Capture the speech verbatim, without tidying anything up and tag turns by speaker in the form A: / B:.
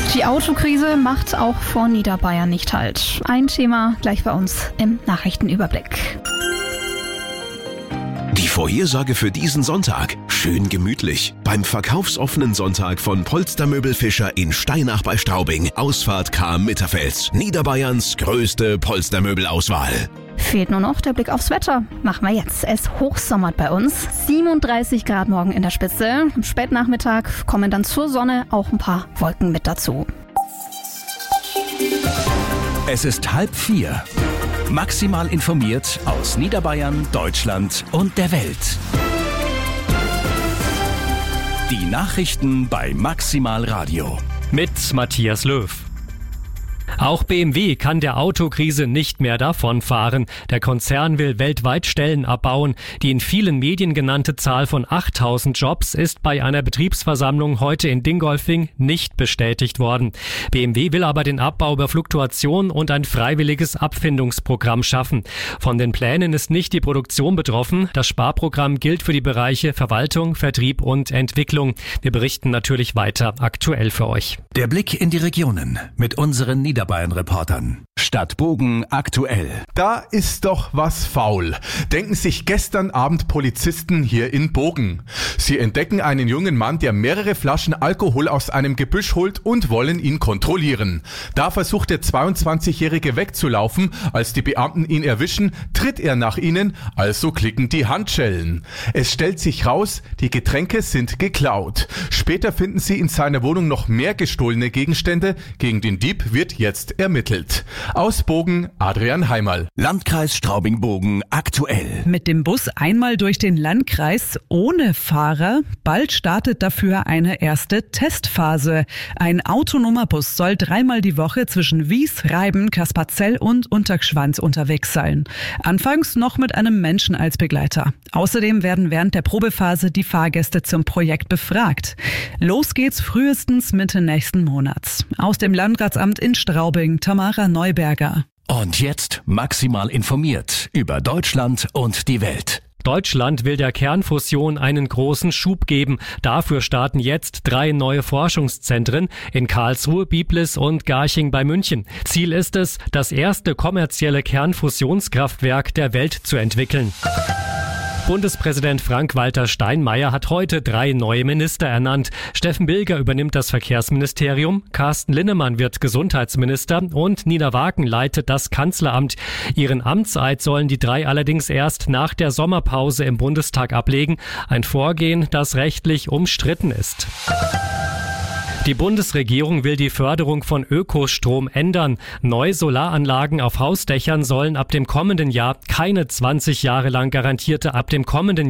A: Die Autokrise macht auch vor Niederbayern nicht Halt. Ein Thema gleich bei uns im Nachrichtenüberblick.
B: Die Vorhersage für diesen Sonntag. Schön gemütlich. Beim verkaufsoffenen Sonntag von Polstermöbel Fischer in Steinach bei Straubing. Ausfahrt Cham-Mitterfels. Niederbayerns größte Polstermöbelauswahl.
A: Fehlt nur noch der Blick aufs Wetter. Machen wir jetzt. Es hochsommert bei uns. siebenunddreißig Grad morgen in der Spitze. Am Spätnachmittag kommen dann zur Sonne auch ein paar Wolken mit dazu.
C: Es ist halb vier. Maximal informiert aus Niederbayern, Deutschland und der Welt. Die Nachrichten bei Maximal Radio.
D: Mit Matthias Löw. Auch B M W kann der Autokrise nicht mehr davonfahren. Der Konzern will weltweit Stellen abbauen. Die in vielen Medien genannte Zahl von achttausend Jobs ist bei einer Betriebsversammlung heute in Dingolfing nicht bestätigt worden. B M W will aber den Abbau über Fluktuation und ein freiwilliges Abfindungsprogramm schaffen. Von den Plänen ist nicht die Produktion betroffen. Das Sparprogramm gilt für die Bereiche Verwaltung, Vertrieb und Entwicklung. Wir berichten natürlich weiter aktuell für euch.
C: Der Blick in die Regionen mit unseren Niederbayern-Reportern. Stadt Bogen aktuell.
E: Da ist doch was faul, denken sich gestern Abend Polizisten hier in Bogen. Sie entdecken einen jungen Mann, der mehrere Flaschen Alkohol aus einem Gebüsch holt und wollen ihn kontrollieren. Da versucht der zweiundzwanzigjährige wegzulaufen. Als die Beamten ihn erwischen, tritt er nach ihnen, also klicken die Handschellen. Es stellt sich raus, die Getränke sind geklaut. Später finden sie in seiner Wohnung noch mehr gestohlene Gegenstände. Gegen den Dieb wird jetzt ermittelt. Aus Bogen, Adrian Heimerl.
C: Landkreis Straubing-Bogen aktuell.
F: Mit dem Bus einmal durch den Landkreis ohne Fahrer. Bald startet dafür eine erste Testphase. Ein autonomer Bus soll dreimal die Woche zwischen Wies, Reiben, Kasperzell und Untergschwanz unterwegs sein. Anfangs noch mit einem Menschen als Begleiter. Außerdem werden während der Probephase die Fahrgäste zum Projekt befragt. Los geht's frühestens Mitte nächsten Monats. Aus dem Landratsamt in Straubing, Tamara Neuberger.
C: Und jetzt maximal informiert über Deutschland und die Welt.
D: Deutschland will der Kernfusion einen großen Schub geben. Dafür starten jetzt drei neue Forschungszentren in Karlsruhe, Biblis und Garching bei München. Ziel ist es, das erste kommerzielle Kernfusionskraftwerk der Welt zu entwickeln. Bundespräsident Frank-Walter Steinmeier hat heute drei neue Minister ernannt. Steffen Bilger übernimmt das Verkehrsministerium, Carsten Linnemann wird Gesundheitsminister und Nina Wagen leitet das Kanzleramt. Ihren Amtseid sollen die drei allerdings erst nach der Sommerpause im Bundestag ablegen. Ein Vorgehen, das rechtlich umstritten ist. Die Bundesregierung will die Förderung von Ökostrom ändern. Neue Solaranlagen auf Hausdächern sollen ab dem kommenden Jahr keine zwanzig Jahre lang garantierte ab dem kommenden